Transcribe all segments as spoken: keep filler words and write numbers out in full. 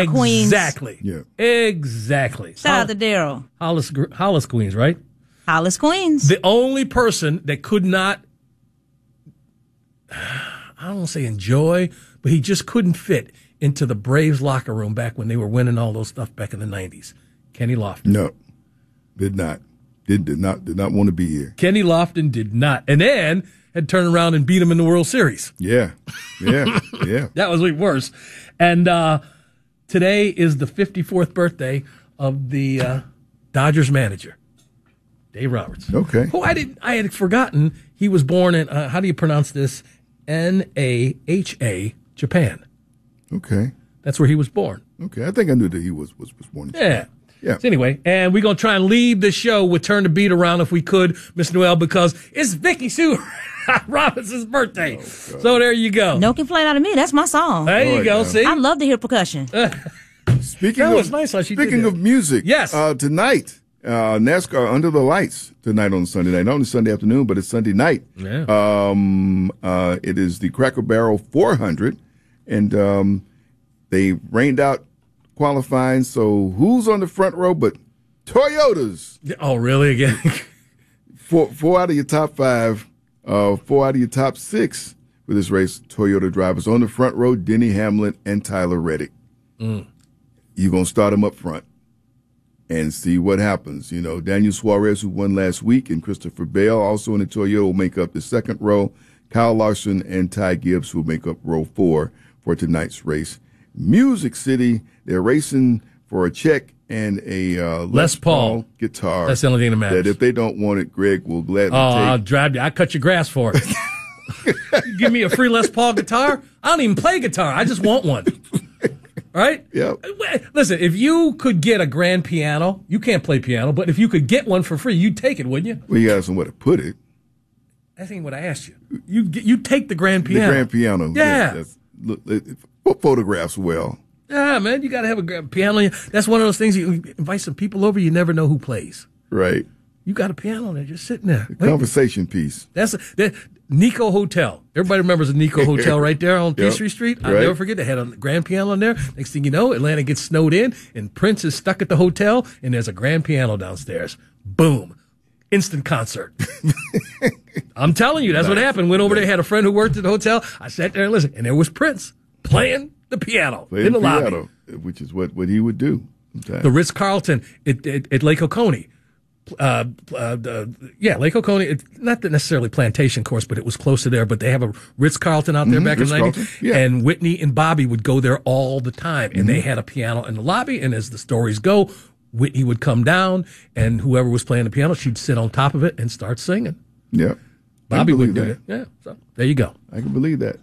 or Queens. Exactly. Yeah. Exactly. Shout out to Daryl. Hollis, Hollis, Queens, right? Hollis, Queens. The only person that could not, I don't want to say enjoy, but he just couldn't fit into the Braves locker room back when they were winning all those stuff back in the nineties. Kenny Lofton. No, did not. Did, did not did not want to be here. Kenny Lofton did not. And then had turned around and beat him in the World Series. Yeah, yeah, yeah. That was even worse. And uh, today is the fifty-fourth birthday of the uh, Dodgers manager, Dave Roberts. Okay. Who I didn't, I had forgotten he was born in, uh, how do you pronounce this? N A H A, Japan. Okay. That's where he was born. Okay. I think I knew that he was was, was born in Japan. Yeah. Yeah. So anyway, and we're going to try and leave the show with Turn the Beat Around if we could, Miss Noel, because it's Vicky Sue Robinson's birthday. Oh, so there you go. No complaint out of me. That's my song. There you right, go. now. See? I love to hear percussion. Speaking That of, was nice how she did speaking that. of music, Yes. uh, tonight, uh, NASCAR Under the Lights tonight on Sunday night. Not only Sunday afternoon, but it's Sunday night. Yeah. Um, uh, it is the Cracker Barrel four hundred, and um, they rained out qualifying. So who's on the front row but Toyotas? Oh, really? Again? Four, four out of your top five, uh, four out of your top six for this race, Toyota drivers. On the front row, Denny Hamlin and Tyler Reddick. Mm. You're going to start them up front and see what happens. You know, Daniel Suarez, who won last week, and Christopher Bale, also in the Toyota, will make up the second row. Kyle Larson and Ty Gibbs will make up row four for tonight's race. Music City, they're racing for a check and a uh, Les, Les Paul. Paul guitar. That's the only thing that matters. That if they don't want it, Greg will gladly Oh, take. I'll drive you. I cut your grass for it. You give me a free Les Paul guitar? I don't even play guitar. I just want one. Right? Yep. Listen, if you could get a grand piano, you can't play piano, but if you could get one for free, you'd take it, wouldn't you? Well, you got somewhere to put it. That's ain't what I asked you. You you take the grand piano. The grand piano. Yeah. That's, look, it, it photographs well. Yeah, man, you got to have a grand piano. That's one of those things, you invite some people over, you never know who plays. Right. You got a piano there just sitting there. The conversation piece. That's a, that, Nico Hotel. Everybody remembers the Nico Hotel right there on Yep. Peachtree Street. I'll Right. never forget. They had a grand piano in there. Next thing you know, Atlanta gets snowed in, and Prince is stuck at the hotel, and there's a grand piano downstairs. Boom. Instant concert. I'm telling you, that's nice. What happened. Went over there, had a friend who worked at the hotel. I sat there and listened, and there was Prince playing the piano Playing in the piano, lobby. which is what, what he would do sometimes. The Ritz-Carlton at, at, at Lake Oconee. Uh, uh, the, yeah, Lake Oconee. It's not the necessarily plantation course, but it was close to there. But they have a Ritz-Carlton out there Mm-hmm, back in the nineties. Yeah. And Whitney and Bobby would go there all the time. And mm-hmm. they had a piano in the lobby. And as the stories go, Whitney would come down, and whoever was playing the piano, she'd sit on top of it and start singing. Yeah. Bobby would do that. it. Yeah. So there you go. I can believe that.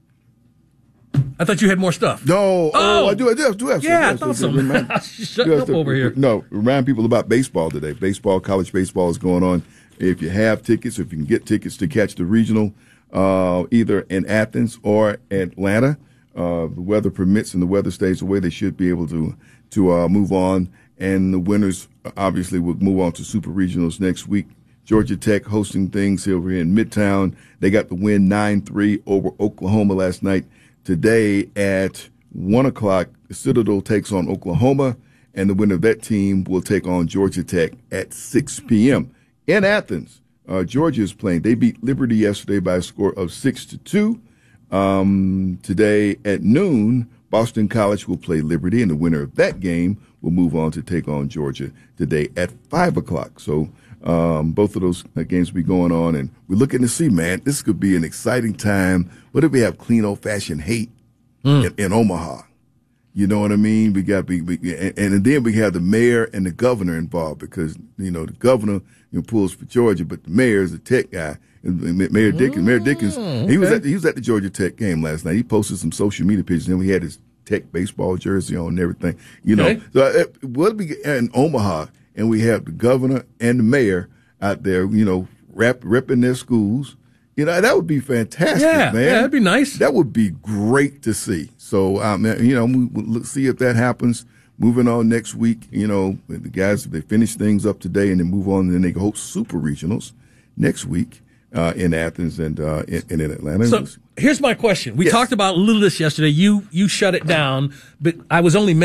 I thought you had more stuff. No, oh, Oh. I do, I do, I do have some. Yeah, I have thought some. so. Remind- Shutting do have up to- over here. No, remind people about baseball today. Baseball, college baseball is going on. If you have tickets, if you can get tickets to catch the regional, uh, either in Athens or Atlanta, uh, the weather permits and the weather stays away, they should be able to to uh, move on. And the winners obviously will move on to super regionals next week. Georgia Tech hosting things over here in Midtown. They got the win nine three over Oklahoma last night. Today at one o'clock, the Citadel takes on Oklahoma, and the winner of that team will take on Georgia Tech at six p.m. In Athens, uh, Georgia is playing. They beat Liberty yesterday by a score of six to two. Um, today at noon, Boston College will play Liberty, and the winner of that game will move on to take on Georgia today at five o'clock. So um, both of those uh, games will be going on, and we're looking to see, man, this could be an exciting time. What if we have clean old-fashioned hate mm. in, in Omaha? You know what I mean? We got, we, we, and, and then we have the mayor and the governor involved, because, you know, the governor, you know, pulls for Georgia, but the mayor is a Tech guy. And Mayor Dickens, Mayor Dickens, okay. he was at the, he was at the Georgia Tech game last night. He posted some social media pictures, and we had his Tech baseball jersey on and everything. You know, okay. so uh, what if we get in Omaha and we have the governor and the mayor out there, you know, rap, repping their schools? You know, that would be fantastic, yeah, man. Yeah, that'd be nice. That would be great to see. So, um, you know, we, we'll see if that happens. Moving on next week, you know, the guys, they finish things up today and then move on, and then they host super regionals next week uh, in Athens and, uh, in, and in Atlanta. So here's my question. We yes. talked about a little of this yesterday. You, you shut it down, but I was only